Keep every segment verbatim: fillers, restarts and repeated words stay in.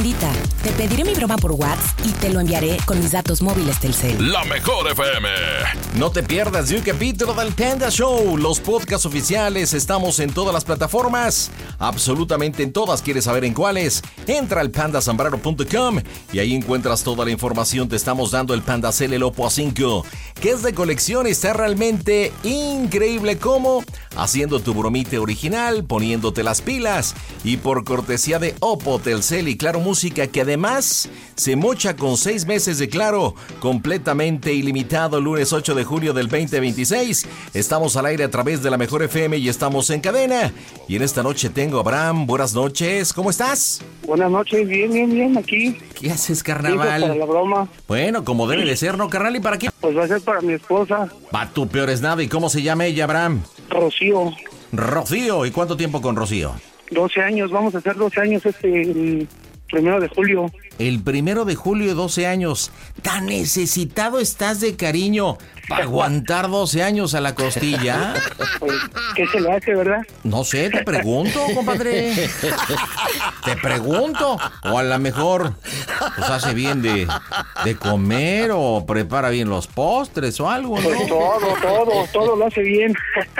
Pandita, te pediré mi broma por WhatsApp y te lo enviaré con mis datos móviles Telcel. La mejor F M. No te pierdas de un capítulo del Panda Show. Los podcasts oficiales, estamos en todas las plataformas. Absolutamente en todas. ¿Quieres saber en cuáles? Entra al panda zambrano punto com y ahí encuentras toda la información. Te estamos dando el Panda Cell, el Oppo A cinco, que es de colección. Está realmente increíble como haciendo tu bromita original, poniéndote las pilas. Y por cortesía de Oppo, Telcel y Claro Música, que además se mocha con seis meses de Claro, completamente ilimitado. Lunes ocho de julio del veinte veintiséis. Estamos al aire a través de la mejor F M y estamos en cadena. Y en esta noche tengo a Abraham. Buenas noches, ¿cómo estás? Buenas noches, bien, bien, bien, aquí. ¿Qué haces, carnaval? Para la broma. Bueno, como debe de ser, ¿no, carnal? ¿Y para qué? Pues va a ser para mi esposa. Va, tú peor es nada. ¿Y cómo se llama ella, Abraham? Rocío. Rocío. ¿Y cuánto tiempo con Rocío? doce años, vamos a hacer doce años este el primero de julio. El primero de julio, doce años. Tan necesitado estás de cariño para aguantar doce años a la costilla. Pues, ¿qué se le hace, verdad? No sé, te pregunto, compadre. Te pregunto. O a lo mejor pues hace bien de, de comer o prepara bien los postres o algo, ¿no? Pues todo, todo, todo lo hace bien.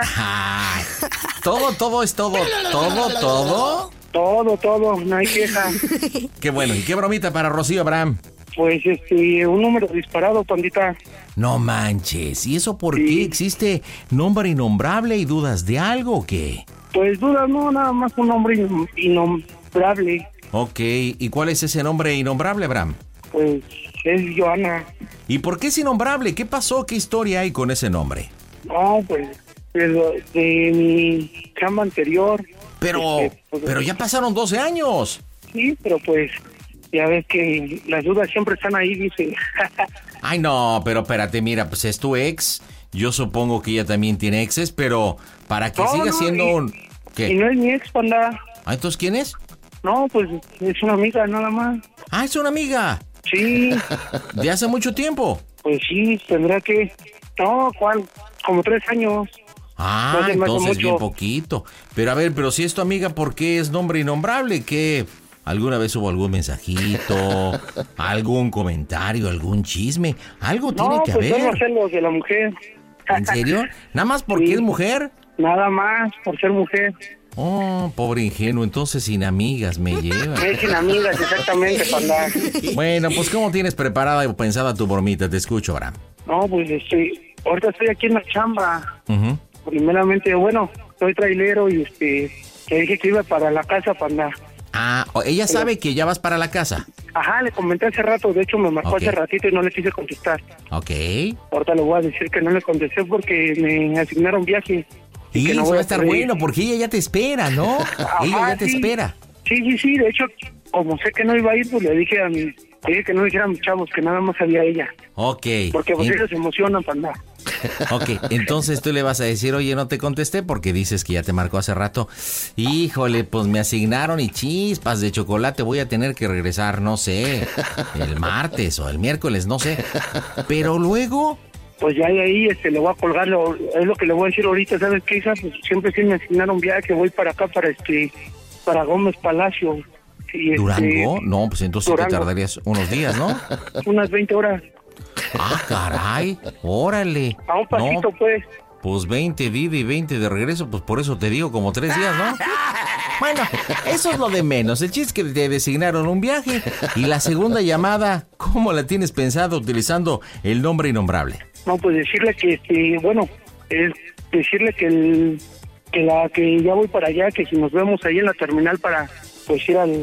Ay, todo, todo es todo. Todo, todo. Todo, todo, no hay queja. Qué bueno. ¿Y qué bromita para Rocío, Abraham? Pues, este, un número disparado, pandita. No manches. ¿Y eso por Sí. qué? ¿Existe nombre innombrable y dudas de algo o qué? Pues duda, no, nada más un nombre in- innombrable. Ok. ¿Y cuál es ese nombre innombrable, Abraham? Pues, es Joana. ¿Y por qué es innombrable? ¿Qué pasó? ¿Qué historia hay con ese nombre? No, pues, de, lo- de mi chamba anterior. Pero, Este, pues, pero ya pasaron doce años. Sí, pero pues, ya ves que las dudas siempre están ahí, dice. Ay, no, pero espérate, mira, pues es tu ex. Yo supongo que ella también tiene exes, pero para que No, siga no, siendo y- un... Y ¿Qué? no es mi ex, panda. Ah, ¿entonces quién es? No, pues, es una amiga, nada más. Ah, es una amiga. Sí, ¿De hace mucho tiempo? pues sí, tendrá que... No, ¿cuál? Como tres años. Ah, No se me hace entonces bien mucho. poquito. Pero a ver, pero si es tu amiga, ¿por qué es nombre innombrable? ¿Qué? ¿Alguna vez hubo algún mensajito? ¿Algún comentario? ¿Algún chisme? Algo tiene No, que pues son haber. los celos de la mujer. ¿En serio? ¿Nada más porque Sí. es mujer? Nada más, por ser mujer. Oh, pobre ingenuo, entonces sin amigas me lleva. Es sin amigas, exactamente, panda. Bueno, pues ¿cómo tienes preparada y pensada tu bromita? Te escucho, Abraham. No, pues estoy... Ahorita estoy aquí en la chamba. Ujú. Primeramente, bueno, soy trailero y este... Le dije que iba para la casa, panda. Ah, o- ella sabe que ya vas para la casa. Ajá, le comenté hace rato, de hecho me marcó Ok. hace ratito y no le quise contestar. Ok. Ahorita le voy a decir que no le contesté porque me asignaron viaje. Y que no eso voy va a a estar poder ir. bueno porque ella ya te espera, ¿no? Ella ya te sí. espera. Sí, sí, sí, de hecho, como sé que no iba a ir, pues le dije a mi, le dije que no dijera a mis chavos, que nada más había ella. Ok. Porque pues En- ellos se emocionan, panda. Ok, entonces tú le vas a decir, oye, no te contesté porque dices que ya te marcó hace rato. Híjole, pues me asignaron y chispas de chocolate, voy a tener que regresar, no sé, el martes o el miércoles, no sé. Pero luego, Pues ya de ahí este, le voy a colgar, lo, es lo que le voy a decir ahorita, ¿sabes qué, hija? Pues siempre sí me asignaron viaje, voy para acá, para este, para Gómez Palacio. Y, este, ¿Durango? No, pues entonces sí te Durango. tardarías unos días, ¿no? Unas veinte horas. Ah, caray, órale. A un pasito, No, pues. pues veinte de ida y veinte de regreso, pues por eso te digo como tres días, ¿no? Bueno, eso es lo de menos. El chiste es que te designaron un viaje. Y la segunda llamada, ¿cómo la tienes pensada utilizando el nombre innombrable? No, pues decirle que, este, bueno, es decirle que el, que la que ya voy para allá, que si nos vemos ahí en la terminal para, pues ir al,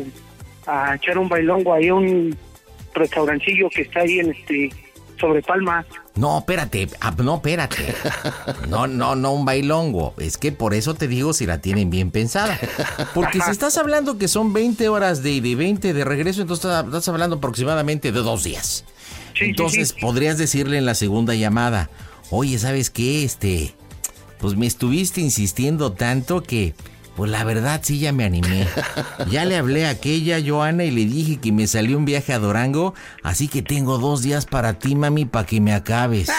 a echar un bailongo ahí a un restaurancillo que está ahí en este, sobre Palma. No, espérate, ah, no, espérate. No, no, no un bailongo. Es que por eso te digo si la tienen bien pensada. Porque si estás hablando que son veinte horas de ida y veinte de regreso, entonces estás- estás hablando aproximadamente de dos días. Sí, sí, Entonces sí. podrías decirle en la segunda llamada, oye, ¿sabes qué? Este, pues me estuviste insistiendo tanto que, pues la verdad sí ya me animé. Ya le hablé a aquella Joana y le dije que me salió un viaje a Durango, así que tengo dos días para ti, mami, para que me acabes.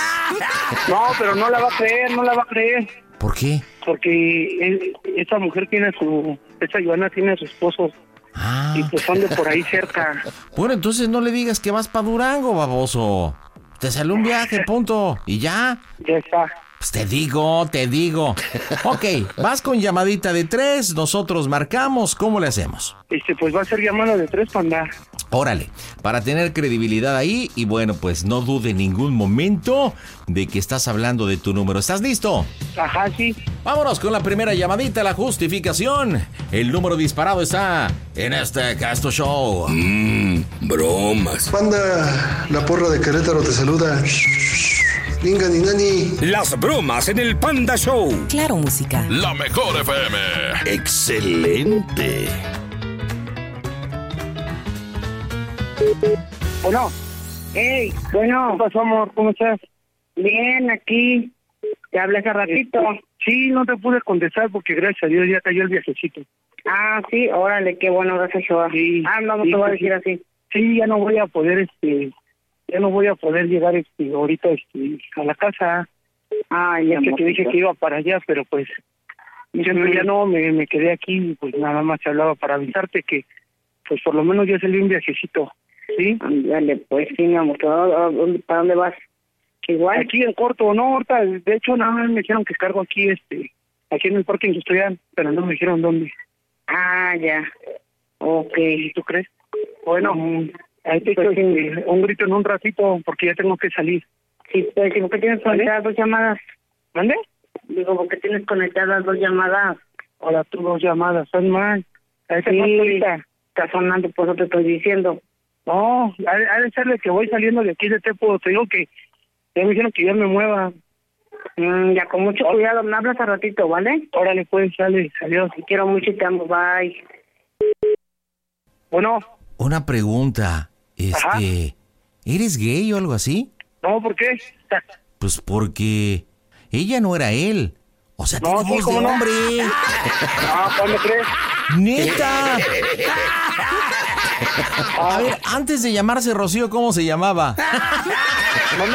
No, pero no la va a creer, no la va a creer. ¿Por qué? Porque él- esta mujer tiene a su, esta Joana tiene a su esposo Ah. Y pues son de por ahí cerca. Bueno, entonces no le digas que vas para Durango, baboso. Te salió un viaje, punto. Y ya. Ya está. Pues te digo, te digo. Ok, vas con llamadita de tres, nosotros marcamos, ¿cómo le hacemos? Este, pues va a ser llamada de tres, panda. Órale, para tener credibilidad ahí y bueno, pues no dude en ningún momento de que estás hablando de tu número. ¿Estás listo? Ajá, sí. Vámonos con la primera llamadita, la justificación. El número disparado está en este Casto Show. Mmm, bromas. Panda, la porra de Querétaro te saluda. Venga, ni nani. Las bromas en el Panda Show. Claro, música. La mejor F M. Excelente. Bueno. Hey, bueno. ¿Qué pasó, amor? ¿Cómo estás? Bien, aquí. Te hablé hace ratito. Sí, no te pude contestar porque gracias a Dios ya cayó el viajecito. Ah, sí, órale, qué bueno, gracias, Joa. Sí. Ah, no, no Sí, te voy a pues, decir así. Sí, ya no voy a poder, este, ya no voy a poder llegar, este, ahorita, este, a la casa. Ah, ya, Es que te dije amorcito. que iba para allá, pero pues, yo Ujú. ya no, me, me quedé aquí, pues nada más te hablaba para avisarte que, pues por lo menos ya salió un viajecito, ¿sí? Dale, pues sí, mi amor. ¿Para dónde, para dónde vas? Igual. Aquí en corto, no, ahorita, de hecho, nada más me dijeron que cargo aquí, este, aquí en el parque industrial, pero no me dijeron dónde. Ah, ya. Ok. ¿Tú crees? Bueno, Mm, ahí te pues echo sí. este, un grito en un ratito porque ya tengo que salir. Sí, pues, ¿por qué tienes ¿Vale? conectadas dos llamadas? ¿Mande? Digo, ¿por qué tienes conectadas dos llamadas? Hola, tú dos llamadas, son mal. Ahí te Sí, marco ahorita. está sonando, por eso te estoy diciendo. No, ha, ha de ser de que voy saliendo de aquí de Tepo. Te digo que ya me dijeron que ya me mueva. Mm, ya, con mucho cuidado, me hablas a ratito, ¿vale? Órale, pues, sale, adiós. Te quiero mucho y te amo, bye. Bueno, Una pregunta, Ajá. este, ¿eres gay o algo así? no, ¿por qué? Pues porque ella no era él. O sea, No, tiene sí, voz ¿cómo de no? hombre. Ah, ¿cuándo crees? ¡Neta! A ver, antes de llamarse Rocío, ¿cómo se llamaba? ¿Dónde?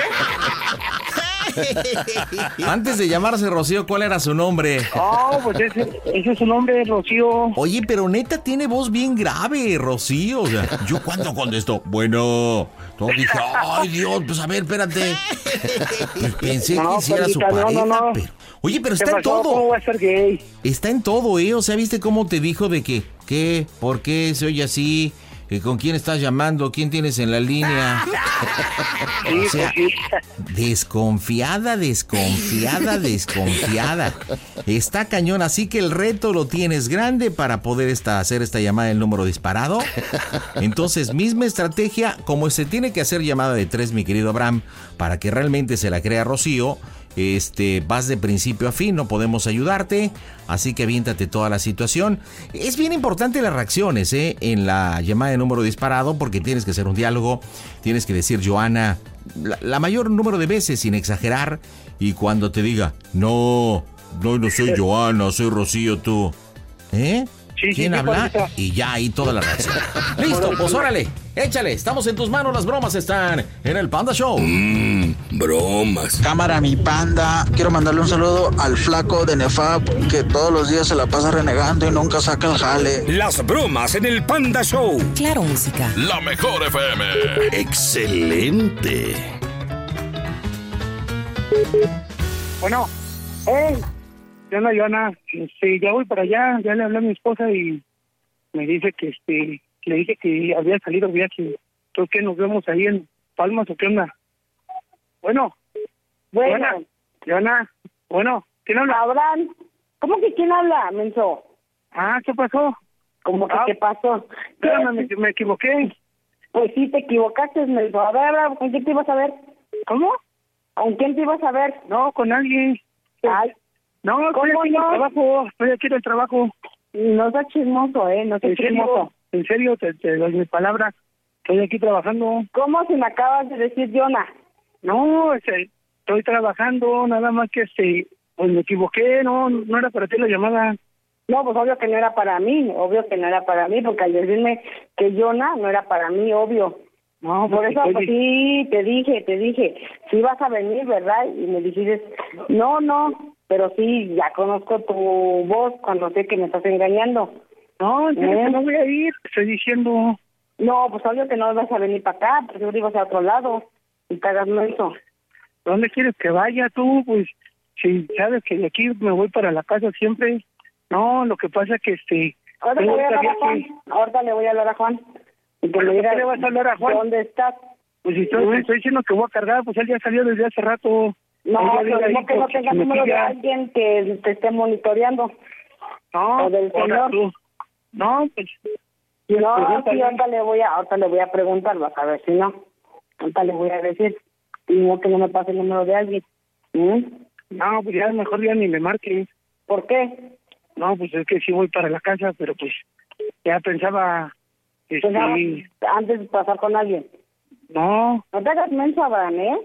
Antes de llamarse Rocío, ¿cuál era su nombre? Oh, pues ese, ese es su nombre, Rocío. Oye, pero neta tiene voz bien grave, Rocío. O sea, yo cuando contesto, bueno, todo dije, ay Dios, pues a ver, espérate. Pues pensé No, que sí era su Polita, no, pareja, no, no. pero. Oye, pero ¿Qué está en pasó? ¿Cómo todo. va a ser gay? Está en todo, ¿eh? O sea, ¿viste cómo te dijo de que, qué, por qué se oye así? ¿Que ¿Con quién estás llamando? ¿Quién tienes en la línea? Sí, O sea, pues sí. desconfiada, desconfiada, desconfiada. Está cañón, así que el reto lo tienes grande para poder esta, hacer esta llamada del número disparado. Entonces, misma estrategia, como se tiene que hacer llamada de tres, mi querido Abraham, para que realmente se la crea Rocío. Este, vas de principio a fin, no podemos ayudarte, así que aviéntate toda la situación. Es bien importante las reacciones, ¿eh? En la llamada de número disparado, porque tienes que hacer un diálogo, tienes que decir Joana la, la mayor número de veces sin exagerar, y cuando te diga, no, no, no soy Joana, soy Rocío, tú, ¿eh? Sí, sí, ¿Quién sí, habla? Juanita. Y ya ahí toda la reacción. Listo, pues órale, échale, estamos en tus manos, las bromas están en el Panda Show. Mmm, bromas. Cámara, mi panda. Quiero mandarle un saludo al flaco de Nefab, que todos los días se la pasa renegando y nunca saca el jale. Las bromas en el Panda Show. Claro, música. La mejor F M. Excelente. Bueno, hey, ¿qué onda, Joana? Este, ya voy para allá, ya le hablé a mi esposa y me dice que, este, le dije que había salido viaje. ¿Tú qué, nos vemos ahí en Palmas o qué onda? Bueno, Bueno, Joana, Joana, bueno, ¿quién habla? Abraham, ¿cómo que quién habla, menso? Ah, ¿qué pasó? ¿Cómo que Ah, qué pasó? ¿Qué? Espérame, me, me equivoqué. Pues sí, te equivocaste, menso. A ver, Abraham, ¿con quién te ibas a ver? ¿Cómo? ¿Con quién te ibas a ver? No, con alguien. Ay, No, estoy ¿cómo aquí en el no? trabajo, estoy aquí en el trabajo. no seas chismoso, ¿eh? No seas En serio, chismoso. en serio, te, te doy mi palabra. Estoy aquí trabajando. ¿Cómo si me acabas de decir, Jonah? No, este, estoy trabajando, nada más que este, pues me equivoqué, no, no era para ti la llamada. No, pues obvio que no era para mí, obvio que no era para mí, porque al decirme que Jonah no era para mí, obvio. No, Por eso, estoy- pues sí, te dije, te dije, sí vas a venir, ¿verdad? Y me dijiste, no, no, pero sí, ya conozco tu voz cuando sé que me estás engañando. No, en serio ¿Eh? que no voy a ir, te estoy diciendo. No, pues obvio que no vas a venir para acá, porque yo digo a otro lado y te hagas menso. ¿Dónde quieres que vaya tú? Pues si sabes que de aquí me voy para la casa siempre. No, lo que pasa que este... Ahorita le tengo voy a hablar todavía a Juan, que- ahorita le voy a hablar a Juan. Y que ¿Pero me por qué diga le vas a hablar a Juan? ¿dónde estás? Pues si estoy, te estoy diciendo que voy a cargar, pues él ya salió desde hace rato. No, Él ya pero vive ahí no que no porque tenga si me número de pilla- alguien que te esté monitoreando. No, o del ahora señor. tú. No, pues... No, pregúntale. sí, ahorita le voy a, ahorita le voy a preguntar, vas a ver si no. Ahorita le voy a decir. Y no que no me pase el número de alguien. ¿Mm? No, pues ya mejor ya ni le marques. ¿Por qué? No, pues es que sí voy para la casa, pero pues ya pensaba... Este, Pues, ah, antes de pasar con alguien. no, No te hagas menso, Abraham, ¿eh?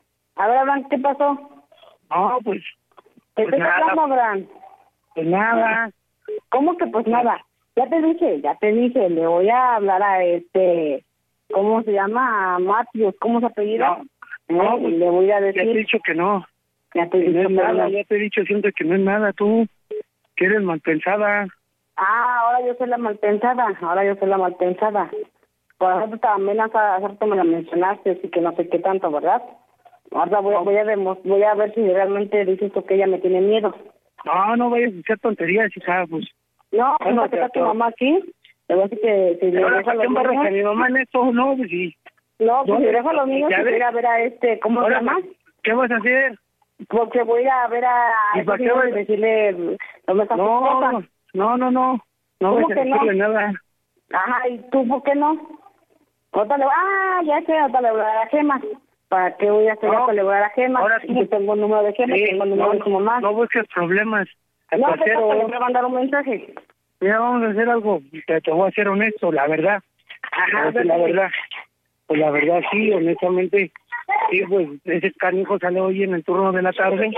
A ver, Abraham, ¿qué pasó? no, pues... ¿Qué Pues te nada. está pasando, Abraham? Pues nada. ¿Cómo que pues nada? Ya te dije, ya te dije, le voy a hablar a este, ¿cómo se llama? A Matthews, ¿cómo se apellida? No, no, ¿Eh? pues, Y le voy a Ya te he decir, dicho que no. ya te Que no dije, es nada, pero- ya te he dicho siempre que no es nada, tú. Que eres mal pensada. Ah, ahora yo soy la malpensada, ahora yo soy la malpensada. Por ejemplo, también hace hace rato me la mencionaste, así que no sé qué tanto, ¿verdad? Ahora voy, a- voy, a, demos- voy a ver si realmente dices tú que ella me tiene miedo. No, no vayas a hacer tonterías, hija, pues. No, pues Bueno, no, que está tu pero- mamá aquí. Le voy a decir que si le Ahora, dejo a ¿para qué los embarras a mi niños... mamá en esto? No, pues sí. No, pues No, si dejo a los niños, ya que ves. voy a ir a ver a este, ¿cómo se Ahora, llama? ¿qué vas a hacer? Porque voy a ir a ver a... ¿Y a para esos qué vas? niños y decirle, ¿dónde está tu No, esposa? no, no, no. No ¿Cómo vas a que no? decirle nada. Ajá, ¿y tú por qué no? Ahorita le ah, ya sé, ahorita le voy a dar a Gema. ¿Para qué voy a hacer No. esto? Le voy a dar a Gema. Ahora Y tú- que tengo el número de Gema, Sí, tengo el número no, de su mamá. no busques problemas. Al No, pues parcero, hasta le voy a mandar un mensaje. mira, vamos a hacer algo. Te, te voy a ser honesto, la verdad. Ajá, Pues, la verdad. Pues la verdad, sí, honestamente. Sí, pues ese canijo sale hoy en el turno de la tarde.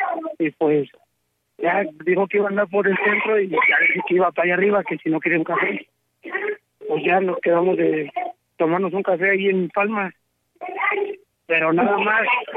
Y pues ya dijo que iba a andar por el centro y ya dije que iba para allá arriba, que si no quería un café. Pues ya nos quedamos de tomarnos un café ahí en Palma. Pero nada más.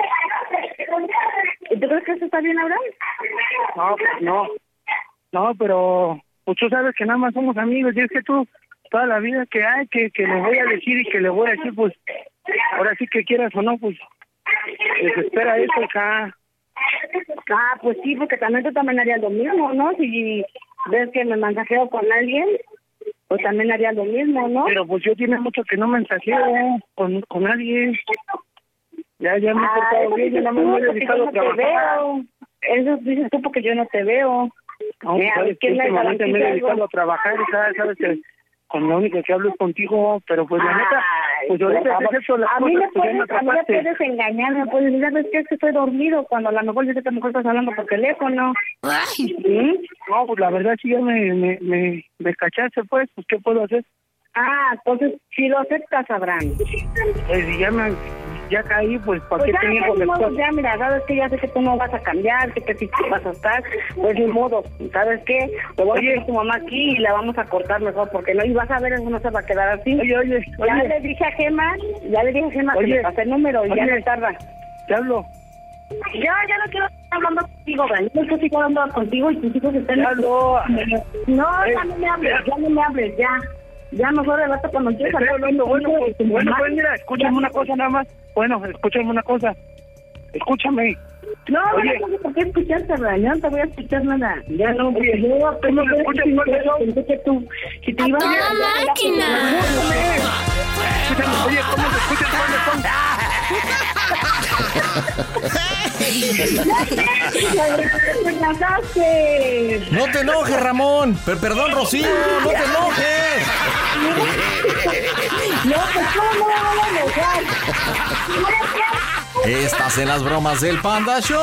¿Y tú crees que eso está bien, Abraham? No, pues no. No, pero pues tú sabes que nada más somos amigos. Y es que tú, toda la vida que hay, que, que le voy a decir y que le voy a decir, pues ahora sí que quieras o no, pues desespera eso acá. Ah, pues sí, porque también tú también harías lo mismo, ¿no? Si ves que me mensajeo con alguien, pues también harías lo mismo, ¿no? Pero pues yo tiene mucho que no mensajeo con, con nadie. Ya, ya me he Ah, portado eso bien, ya dices no tú, me he porque dedicado yo a no te trabajar. veo. Eso dices tú porque yo no te veo. No, Mira, sabes que ¿quién me últimamente me he garantiza dedicado algo? a trabajar y sabes, sabes que con lo único que hablo es contigo, pero pues la neta, Ay, pues ahorita por favor. te acepto las a mí cosas, me pues ya me puedes, a mí me atrapaste. puedes engañar, me puedes decir, ¿sabes qué? Es que estoy dormido, cuando a lo mejor yo sé que a lo mejor estás hablando por teléfono. ¿Mm? No, pues la verdad sí ya me, me, me, me cachaste, pues, pues ¿qué puedo hacer? Ah, entonces si lo aceptas, Abraham. Pues si ya me, ya caí, pues ¿para Pues qué ya, te ya, niego ni modo, después? ya, mira, sabes que ya sé que tú no vas a cambiar, que, que sí vas a estar, pues ni modo, ¿sabes qué? Le voy a Oye. decir a tu mamá aquí y la vamos a cortar mejor, porque no, y vas a ver, eso no se va a quedar así. Oye, oye, Ya oye, le dije a Gema, ya le dije a Gema que Oye. le pasé el número y ya Oye. no tarda. te hablo, Ya, ya no quiero estar hablando contigo, Abraham. Yo quiero seguir hablando contigo y tus hijos están... te hablo. No, Eh, ya no me hables, ya no me hables, ya. Ya mejor de rato cuando quieras Estoy hablando, bueno, contigo y pues, tu bueno, mamá. pues mira, escúchame una cosa nada más. Bueno, escúchame una cosa. Escúchame. No, no Oye. tengo por qué escucharte, Abraham. Yo no te voy a escuchar nada. Ya no, porque Oye, yo ¿tú no me escuchas por eso? pensé que tú, si te ibas toda a... máquina! Escúchame, oye, ¿cómo se escucha el teléfono? ¡Me casaste! No te enojes, Ramón. Per- perdón, Rocío, no te enojes. No, pues ¿cómo no me voy a enojar? Estás en las bromas del Panda Show.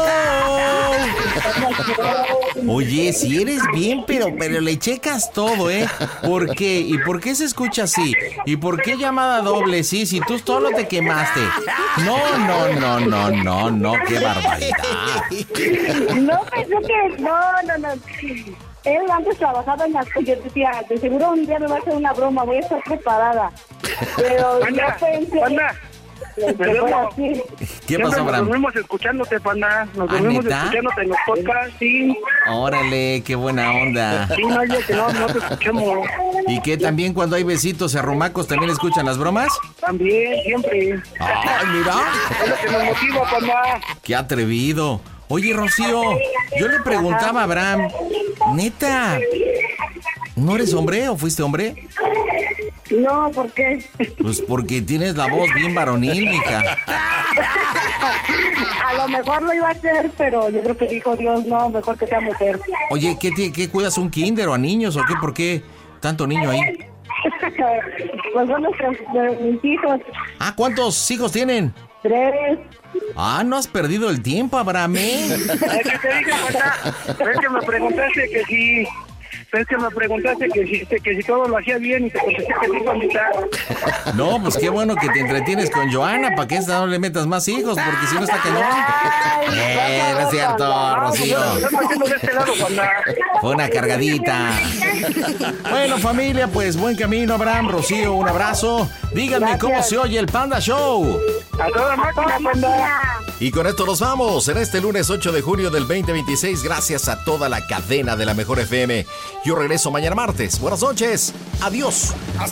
Oye, si eres bien, pero, pero le checas todo, ¿eh? ¿Por qué? ¿Y por qué se escucha así? ¿Y por qué llamada doble? Sí, si tú solo te quemaste. No, no, no, no, no, no, qué barbaridad. No, pensé que... No, no, no. Él antes trabajaba en las... Yo decía, de seguro un día me va a hacer una broma, voy a estar preparada. Pero Panda, yo pensé... Panda, Que fuera así. ¿Qué pasó, Nos Abraham? dormimos escuchándote, panda. Nos ¿Ah, dormimos neta? escuchándote en los podcasts, sí. Órale, qué buena onda. Sí, no hay día que no, no te escuchemos. ¿Y qué también cuando hay besitos y arrumacos también escuchan las bromas? También, siempre. ¡Ay, mira! Es lo que nos motiva, panda. ¡Qué atrevido! Oye, Rocío, yo le preguntaba a Abraham, neta, ¿no eres hombre o fuiste hombre? No, ¿por qué? Pues porque tienes la voz bien varonil, mija. A lo mejor lo iba a hacer, pero yo creo que dijo Dios, no, mejor que sea mujer. Oye, ¿qué, te, qué cuidas, un kinder o a niños o qué? ¿Por qué tanto niño ahí? Pues son nuestros, de mis hijos. Ah, ¿cuántos hijos tienen? Tres. Ah, no has perdido el tiempo, Abraham, ¿eh? Es que te dije, panda. Es que me preguntaste que si... Es que me preguntaste que si, que si todo lo hacía bien y te contesté que sí, pandita. No, pues qué bueno que te entretienes con Joana, para que esta no le metas más hijos, porque si no está cañón. Eh, no es cierto, Rocío. Yo estoy haciendo de este lado, panda. Fue una cargadita. Bueno, familia, pues buen camino, Abraham, Rocío, un abrazo. Díganme cómo se oye el Panda Show. A toda máquina, panda. Y con esto nos vamos en este lunes ocho de junio del veinte veintiséis. Gracias a toda la cadena de la Mejor F M. Yo regreso mañana martes. Buenas noches. Adiós. Hasta